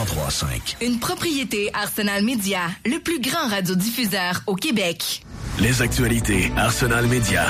103.5. Une propriété Arsenal Média, le plus grand radiodiffuseur au Québec. Les actualités Arsenal Média.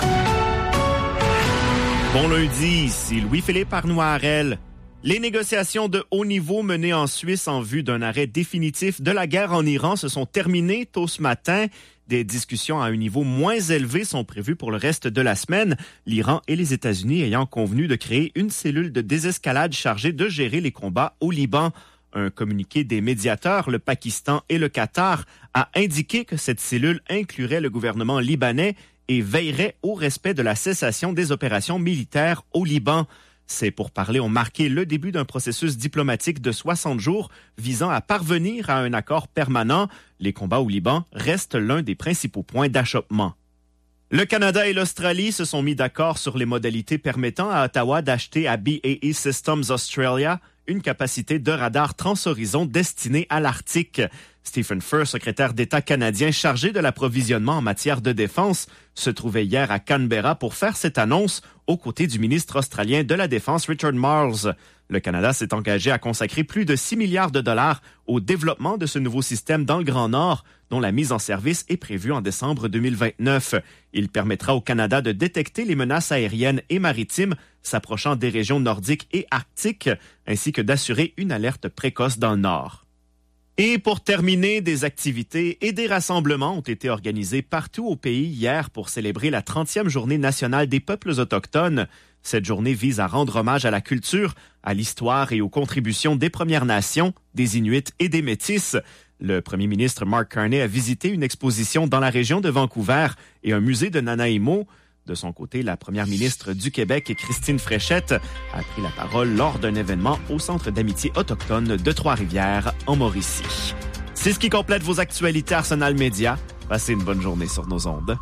Bon lundi, ici Louis-Philippe Arnoirel. Les négociations de haut niveau menées en Suisse en vue d'un arrêt définitif de la guerre en Iran se sont terminées tôt ce matin. Des discussions à un niveau moins élevé sont prévues pour le reste de la semaine, l'Iran et les États-Unis ayant convenu de créer une cellule de désescalade chargée de gérer les combats au Liban. Un communiqué des médiateurs, le Pakistan et le Qatar, a indiqué que cette cellule inclurait le gouvernement libanais et veillerait au respect de la cessation des opérations militaires au Liban. Ces pourparlers ont marqué le début d'un processus diplomatique de 60 jours visant à parvenir à un accord permanent. Les combats au Liban restent l'un des principaux points d'achoppement. Le Canada et l'Australie se sont mis d'accord sur les modalités permettant à Ottawa d'acheter à BAE Systems Australia une capacité de radar transhorizon destinée à l'Arctique. Stephen Furr, secrétaire d'État canadien chargé de l'approvisionnement en matière de défense, se trouvait hier à Canberra pour faire cette annonce aux côtés du ministre australien de la Défense Richard Marles. Le Canada s'est engagé à consacrer plus de 6 milliards de dollars au développement de ce nouveau système dans le Grand Nord, dont la mise en service est prévue en décembre 2029. Il permettra au Canada de détecter les menaces aériennes et maritimes s'approchant des régions nordiques et arctiques, ainsi que d'assurer une alerte précoce dans le Nord. Et pour terminer, des activités et des rassemblements ont été organisés partout au pays hier pour célébrer la 30e journée nationale des peuples autochtones. Cette journée vise à rendre hommage à la culture, à l'histoire et aux contributions des Premières Nations, des Inuits et des Métis. Le premier ministre Mark Carney a visité une exposition dans la région de Vancouver et un musée de Nanaimo. De son côté, la première ministre du Québec, Christine Fréchette, a pris la parole lors d'un événement au Centre d'amitié autochtone de Trois-Rivières, en Mauricie. C'est ce qui complète vos actualités Arsenal Média. Passez une bonne journée sur nos ondes.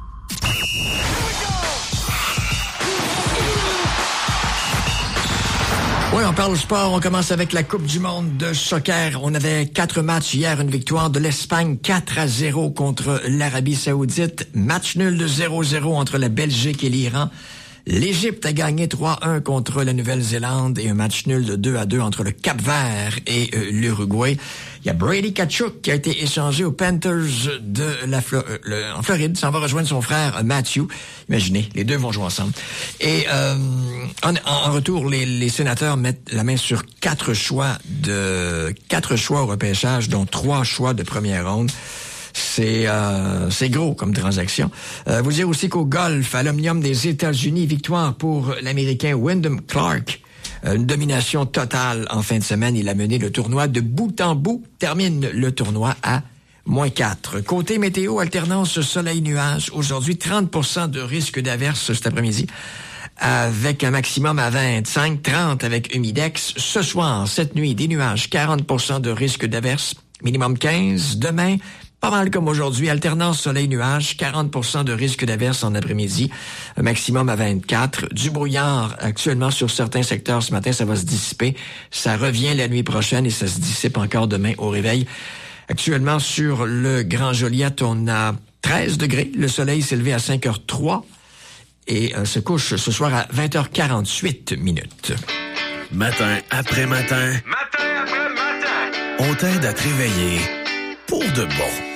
Oui, on parle sport. On commence avec la Coupe du monde de soccer. On avait 4 matchs hier. Une victoire de l'Espagne 4-0 contre l'Arabie Saoudite. Match nul de 0-0 entre la Belgique et l'Iran. L'Égypte a gagné 3-1 contre la Nouvelle-Zélande et un match nul de 2-2 entre le Cap-Vert et l'Uruguay. Il y a Brady Tkachuk qui a été échangé aux Panthers de en Floride. Ça va rejoindre son frère Matthew. Imaginez, les deux vont jouer ensemble. Et en retour, les sénateurs mettent la main sur 4 choix au repêchage, dont 3 choix de première ronde. C'est gros comme transaction. Vous dire aussi qu'au golf, à l'Omnium des États-Unis, victoire pour l'Américain Wyndham Clark. Une domination totale en fin de semaine. Il a mené le tournoi de bout en bout. Termine le tournoi à -4. Côté météo, alternance soleil-nuage. Aujourd'hui, 30% de risque d'averse cet après-midi, avec un maximum à 25, 30 avec humidex. Ce soir, cette nuit, des nuages, 40% de risque d'averse, minimum 15. Demain, pas mal comme aujourd'hui, alternance soleil-nuage, 40% de risque d'averse en après-midi, un maximum à 24. Du brouillard actuellement sur certains secteurs ce matin, ça va se dissiper. Ça revient la nuit prochaine et ça se dissipe encore demain au réveil. Actuellement, sur le Grand Joliette, on a 13 degrés. Le soleil s'est levé à 5h03 et se couche ce soir à 20h48 minutes. Matin après matin. Matin après matin. On t'aide à te réveiller pour de bon.